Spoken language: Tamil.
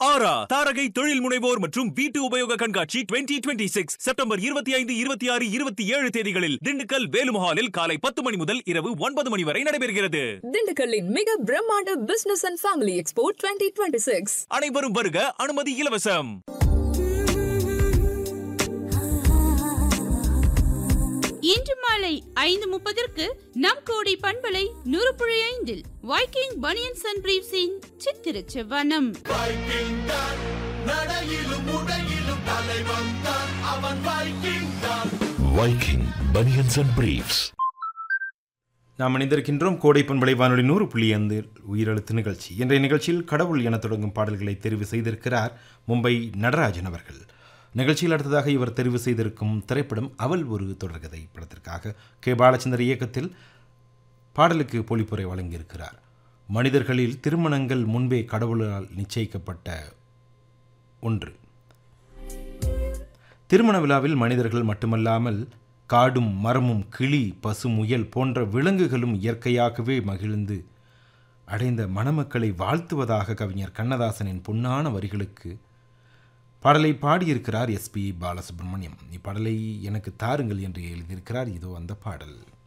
ஆரா தாரகை தொழில் முனைவோர் மற்றும் வீட்டு உபயோக கண்காட்சி 2026 செப்டம்பர் 25, 26, 27 தேதிகளில் திண்டுக்கல் வேலுமஹாலில் காலை 10 மணி முதல் இரவு 9 மணி வரை நடைபெறுகிறது. திண்டுக்கல்லின் மிக பிரம்மாண்ட பிசினஸ் அண்ட் ஃபேமிலி எக்ஸ்போ 2026. அனைவரும் வருக, அனுமதி இலவசம். இன்று மாலை 5:30 நம் கோடி பண்பலை 100.5 வைக்கிங் பனியன்ஸ் அண்ட் பிரீவ்ஸின் சித்திர செவ்வனம். Viking banians and briefs. நாம் இணைந்திருக்கின்றோம் கோடை பண்பலை வானொலி 100.5 உயிரெழுத்து நிகழ்ச்சி. இன்றைய நிகழ்ச்சியில் கடவுள் என தொடங்கும் பாடல்களை தெரிவு செய்திருக்கிறார் மும்பை நடராஜன் அவர்கள். நிகழ்ச்சியில் அடுத்ததாக இவர் தெரிவு செய்திருக்கும் திரைப்படம் அவள் ஒரு தொடர்கதை படத்திற்காக கே. பாலச்சந்தர் இயக்கத்தில் பாடலுக்கு பொழிப்புரை வழங்கியிருக்கிறார். மனிதர்களில் திருமணங்கள் முன்பே கடவுளால் நிச்சயிக்கப்பட்ட ஒன்று. திருமண விழாவில் மனிதர்கள் மட்டுமல்லாமல் காடும் மரமும் கிளி பசு முயல் போன்ற விலங்குகளும் இயற்கையாகவே மகிழ்ந்து அடைந்த மணமக்களை வாழ்த்துவதாக கவிஞர் கண்ணதாசனின் பொன்னான வரிகளுக்கு பாடலை பாடியிருக்கிறார் எஸ்பி பாலசுப்ரமணியம். இப்பாடலை எனக்கு தாருங்கள் என்று எழுதியிருக்கிறார். இதோ அந்த பாடல்.